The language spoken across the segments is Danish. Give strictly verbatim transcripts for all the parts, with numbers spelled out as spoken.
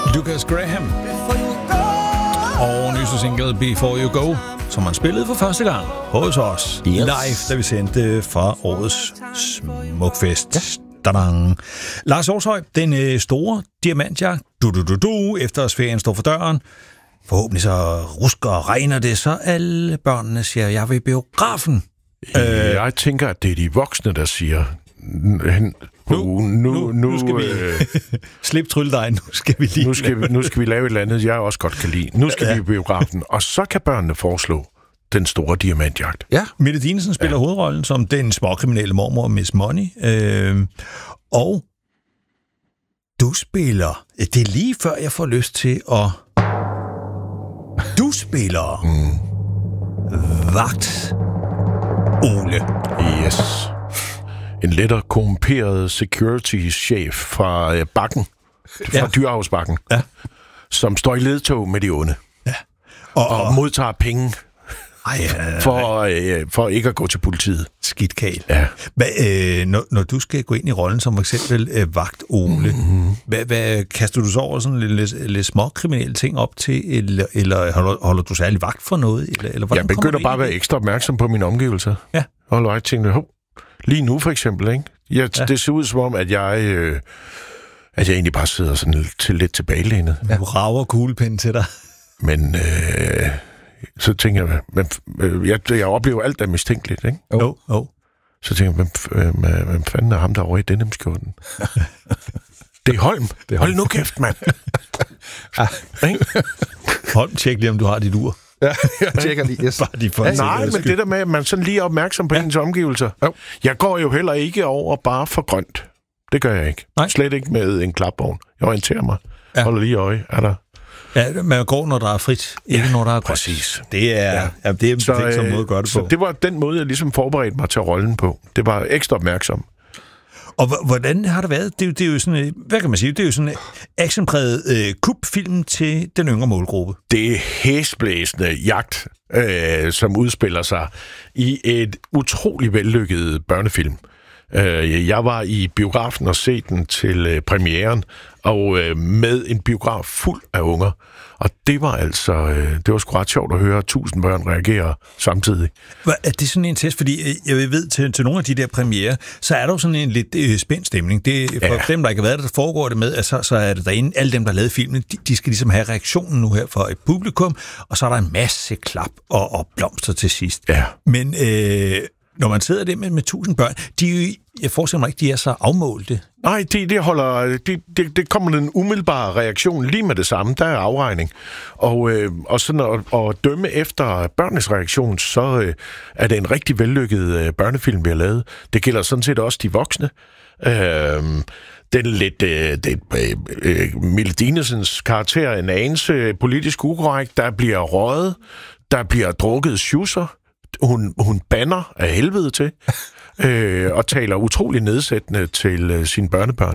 Lucas Graham. Og nyeste single Before You Go, som han spillede for første gang hos os yes. live, da vi sendte fra årets Smukfest. Ja. Lars Aarshøj, den store diamantjagt, du du du du, efter at ferien står for døren. Forhåbentlig så rusker og regner det, så alle børnene siger, jeg vil i biografen. Jeg øh, tænker, at det er de voksne, der siger, nu, nu, nu, nu skal vi øh, slip trylledej, nu skal vi lige nu skal vi, nu skal vi lave et eller andet, jeg også godt kan lide. Nu skal ja. vi i biografen, og så kan børnene foreslå den store diamantjagt. Ja, Mette Dinesen spiller ja. hovedrollen som den småkriminelle mormor Miss Money, øh, og du spiller, det er lige før jeg får lyst til at du spiller mm. vagt Ole. Yes. En lettere korrumperet security-chef fra øh, Bakken, fra ja. Dyrehavsbakken, ja. som står i ledtog med de onde. Ja. Og, og, og modtager penge ej, ja, for, øh, for ikke at gå til politiet. Skidt kæl. Ja. Hvad, øh, når, når du skal gå ind i rollen som for eksempel øh, vagt Ole, mm-hmm. hvad, hvad, kaster du så over sådan lidt, lidt, lidt små kriminelle ting op til, eller, eller holder, holder du særlig vagt for noget? Eller, eller jeg begynder bare at være ekstra opmærksom på mine omgivelser. Ja. Holder vagt tænkte, hov, lige nu for eksempel, ikke? Jeg, ja. Det ser ud som om, at jeg, øh, at jeg egentlig bare sidder sådan til lidt tilbagelænet. Ja. Du rager kuglepinden til dig. Men øh, så tænker jeg, men, øh, jeg, jeg oplever alt, der er mistænkeligt, ikke? Jo, jo. Oh. Så tænker jeg, hvem, øh, hvem fanden er ham derovre i denim-skjorten? Det er Holm. Det er Hold nu kæft, mand. Holm, tjek lige, om du har dit ur. Ja, jeg tjekker lige. Yes. De ja, nej, men det der med, at man sådan lige er opmærksom på ja. ens omgivelser. Jo. Jeg går jo heller ikke over bare for grønt. Det gør jeg ikke. Nej. Slet ikke med en klapvogn. Jeg orienterer mig. Ja. Holder lige øje. Er der... Ja, man går, når der er frit, ikke ja, når der er grønt. Præcis. Det er, ja. Ja, det er en så, øh, måde at gøre det så på. Det var den måde, jeg ligesom forberedte mig til rollen på. Det var ekstra opmærksom. Og hvordan har det været? Det er, jo, det er jo sådan en, hvad kan man sige, det er jo sådan en actionpræget øh, kubfilm til den yngre målgruppe. Det er hæsblæsende jagt, øh, som udspiller sig i et utrolig vellykket børnefilm. Øh, jeg var i biografen og set den til øh, premieren, og øh, med en biograf fuld af unger. Og det var altså, øh, det var sgu ret sjovt at høre tusind børn reagere samtidig. Er det sådan en test? Fordi jeg ved, til, til nogle af de der premiere, så er der jo sådan en lidt øh, spændt stemning. Det, for ja. dem, der ikke har været der, der foregår det med, at så, så er det derinde, alle dem, der har lavet filmen, de, de skal ligesom have reaktionen nu her for et publikum, og så er der en masse klap og, og blomster til sidst. Ja. Men øh, når man sidder der med, med tusind børn, de jeg forestiller mig ikke, de er så afmålte. Nej, det, det holder, det, det, det kommer en umiddelbar reaktion lige med det samme. Der er afregning. Og, øh, og sådan at, at dømme efter børnenes reaktion, så øh, er det en rigtig vellykket øh, børnefilm, vi har lavet. Det gælder sådan set også de voksne. Øh, den lidt øh, det, øh, Mille Dinesens karakter, en anelse politisk ukorrekt, der bliver røget, der bliver drukket schusser. Hun, hun banner af helvede til, øh, og taler utrolig nedsættende til øh, sine børnebørn.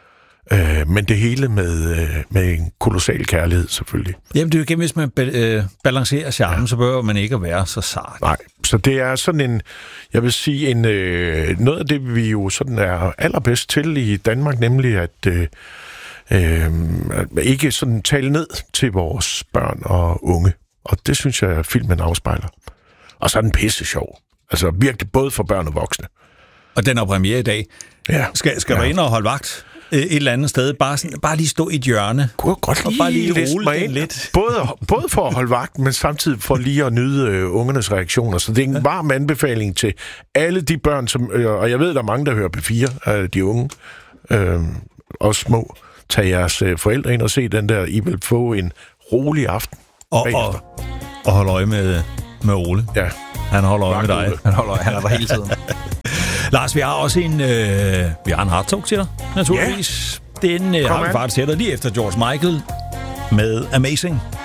Øh, men det hele med, øh, med en kolossal kærlighed, selvfølgelig. Jamen, det er jo igen, hvis man ba- øh, balancerer charmen, ja. så behøver man ikke at være så sart. Nej, så det er sådan en, jeg vil sige, en, øh, noget af det, vi jo sådan er allerbedst til i Danmark, nemlig at øh, øh, ikke sådan tale ned til vores børn og unge. Og det synes jeg, at filmen afspejler. Og så er den pisse sjov. Altså virkelig både for børn og voksne. Og den er premiere i dag. Ja. Skal, skal ja. du ind og holde vagt et eller andet sted? Bare, sådan, bare lige stå i et hjørne. Kunne godt lige, og bare lige rulle den lidt. Både, både for at holde vagt, men samtidig for lige at nyde øh, ungernes reaktioner. Så det er en varm anbefaling til alle de børn, som, øh, og jeg ved, der er mange, der hører P fire, øh, de unge, øh, og små. Tag jeres øh, forældre ind og se den der. I vil få en rolig aften. Og, og, og hold øje med... med Ole. Ja. Han holder øje med dig. Han holder øje, han er der hele tiden. Lars, vi har også en, øh, vi har en hardtalk til dig, naturligvis. Yeah. Den øh, har vi faktisk til dig lige efter George Michael med Amazing.